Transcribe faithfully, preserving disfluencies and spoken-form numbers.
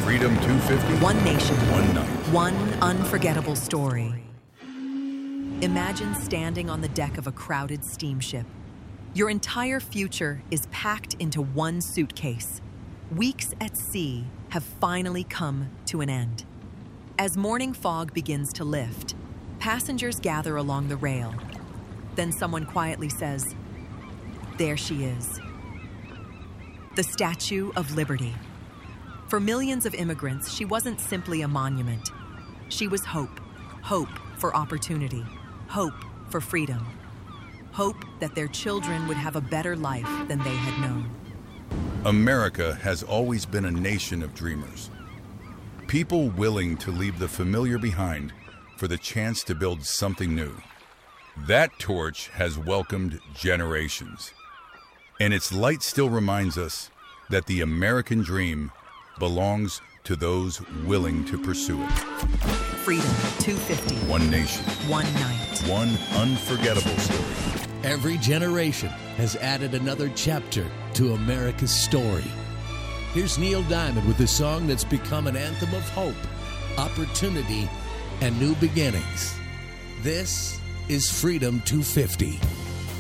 Freedom two fifty. One nation. One night. One unforgettable story. Imagine standing on the deck of a crowded steamship. Your entire future is packed into one suitcase. Weeks at sea have finally come to an end. As morning fog begins to lift, passengers gather along the rail. Then someone quietly says, "There she is." The Statue of Liberty. For millions of immigrants, she wasn't simply a monument. She was hope. Hope for opportunity. Hope for freedom. Hope that their children would have a better life than they had known. America has always been a nation of dreamers. People willing to leave the familiar behind for the chance to build something new. That torch has welcomed generations. And its light still reminds us that the American dream belongs to those willing to pursue it. Freedom two fifty. One nation. One night. One unforgettable story. Every generation has added another chapter to America's story. Here's Neil Diamond with a song that's become an anthem of hope, opportunity, and new beginnings. This is Freedom two fifty.